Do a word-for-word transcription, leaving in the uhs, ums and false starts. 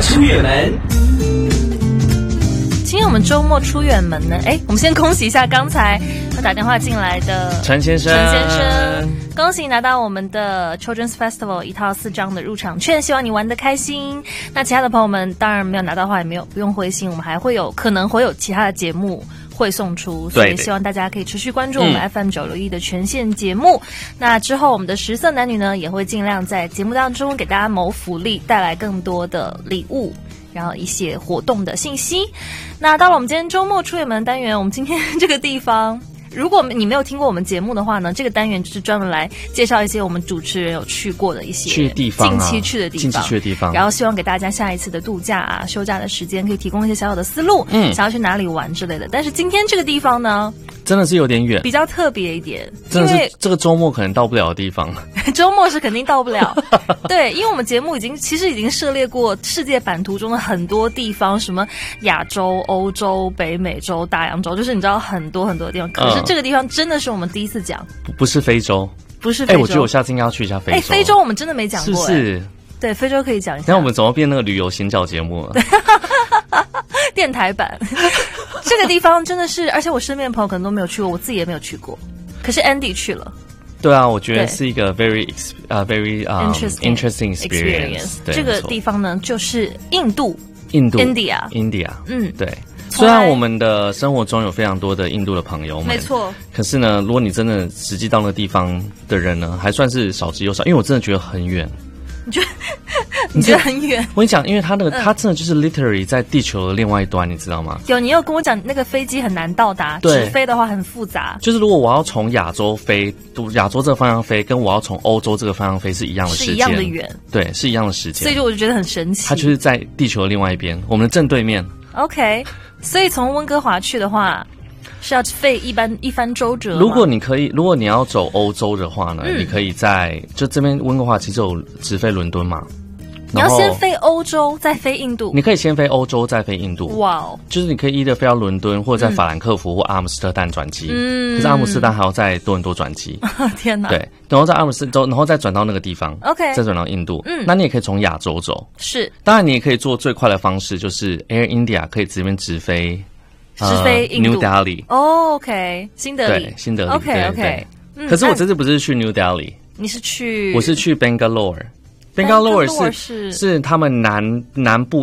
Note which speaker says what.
Speaker 1: 出远门。
Speaker 2: 今天我们周末出远门呢，哎，我们先恭喜一下刚才他打电话进来的
Speaker 3: 陈先生，
Speaker 2: 陈先生，恭喜拿到我们的 Children's Festival 一套四张的入场券，希望你玩得开心。那其他的朋友们当然没有拿到的话也没有不用灰心，我们还会有可能会有其他的节目会送出，所以希望大家可以持续关注我们 F M 九六一的全线节目、嗯、那之后我们的十色男女呢也会尽量在节目当中给大家谋福利，带来更多的礼物，然后一些活动的信息。那到了我们今天周末出远门单元，我们今天这个地方，如果你没有听过我们节目的话呢，这个单元就是专门来介绍一些我们主持人有去过的一些
Speaker 3: 去地方、啊、
Speaker 2: 近期去的地方，
Speaker 3: 近期去的地方，
Speaker 2: 然后希望给大家下一次的度假啊、休假的时间可以提供一些小小的思路，嗯，想要去哪里玩之类的。但是今天这个地方呢，
Speaker 3: 真的是有点远，
Speaker 2: 比较特别一点，
Speaker 3: 真的是这个周末可能到不了的地方。
Speaker 2: 周末是肯定到不了，对，因为我们节目已经其实已经涉猎过世界版图中的很多地方，什么亚洲、欧洲、北美洲、大洋洲，就是你知道很多很多的地方。可是这个地方真的是我们第一次讲，
Speaker 3: 不不是非洲，
Speaker 2: 不是非洲。
Speaker 3: 哎、欸，我觉得我下次应该要去一下非洲。
Speaker 2: 哎、欸，非洲我们真的没讲过，
Speaker 3: 是不是？
Speaker 2: 对，非洲可以讲一下。
Speaker 3: 那我们怎么变那个旅游行脚节目了？
Speaker 2: 电台版。这个地方真的是，而且我身边的朋友可能都没有去过，我自己也没有去过。可是 Andy 去了。
Speaker 3: 对啊，我觉得是一个 very 呃、uh, very、um,
Speaker 2: interesting
Speaker 3: interesting experience, experience
Speaker 2: 这个地方呢，就是印度，
Speaker 3: 印度
Speaker 2: India
Speaker 3: India，
Speaker 2: 嗯，
Speaker 3: 对。虽然我们的生活中有非常多的印度的朋友们，
Speaker 2: 没错，
Speaker 3: 可是呢，如果你真的实际到那个地方的人呢，还算是少之又少，因为我真的觉得很远。
Speaker 2: 你觉得你觉得很远？
Speaker 3: 我跟你讲，因为它那个、嗯、它真的就是 literally 在地球的另外一端，你知道吗？
Speaker 2: 有，你有跟我讲那个飞机很难到达，直飞的话很复杂。就是
Speaker 3: 如果我要从亚洲飞，亚洲这个方向飞，跟我要从欧洲这个方向飞是一样的时间，
Speaker 2: 是一样的远，
Speaker 3: 对，是一样的时间。
Speaker 2: 所以就我就觉得很神奇，
Speaker 3: 它就是在地球的另外一边，我们的正对面。
Speaker 2: OK， 所以从温哥华去的话。是要费一般一番周折。
Speaker 3: 如果你可以，如果你要走欧洲的话呢，嗯、你可以在就这边温哥华其实有直飞伦敦嘛。
Speaker 2: 你要先飞欧洲，再飞印度。
Speaker 3: 你可以先飞欧洲，再飞印度。哇哦！就是你可以一的飞到伦敦，或者在法兰克福或阿姆斯特丹转机。嗯。可是阿姆斯特丹还要在多伦多转机。
Speaker 2: 天哪！
Speaker 3: 对，然后在阿姆斯特，然后再转到那个地方。
Speaker 2: OK。
Speaker 3: 再转到印度。
Speaker 2: 嗯。
Speaker 3: 那你也可以从亚洲走。
Speaker 2: 是。当
Speaker 3: 然，你也可以做最快的方式，就是 Air India 可以这边直飞。
Speaker 2: 直飞印度
Speaker 3: New Delhi，
Speaker 2: 哦 ，OK， 新德里，
Speaker 3: 对，新德里
Speaker 2: ，OK OK。
Speaker 3: 可是我这次不是去 New Delhi，
Speaker 2: 你是去？
Speaker 3: 我是去 Bangalore，Bangalore 是是他们南南部